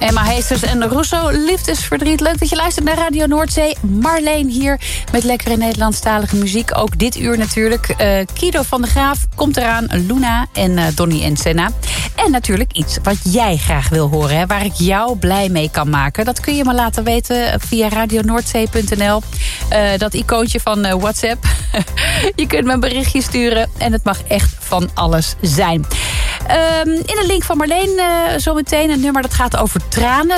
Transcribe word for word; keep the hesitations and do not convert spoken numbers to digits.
Emma Heesters en Russo, liefdesverdriet. Leuk dat je luistert naar Radio Noordzee. Marleen hier met lekkere Nederlandstalige muziek. Ook dit uur natuurlijk. Uh, Kido van der Graaf komt eraan. Luna en uh, Donny en Senna. En natuurlijk iets wat jij graag wil horen. Hè, waar ik jou blij mee kan maken. Dat kun je me laten weten via radio noordzee punt n l. Uh, dat icoontje van uh, WhatsApp. Je kunt me een berichtje sturen. En het mag echt van alles zijn. Um, in de link van Marleen uh, zometeen een nummer dat gaat over tranen.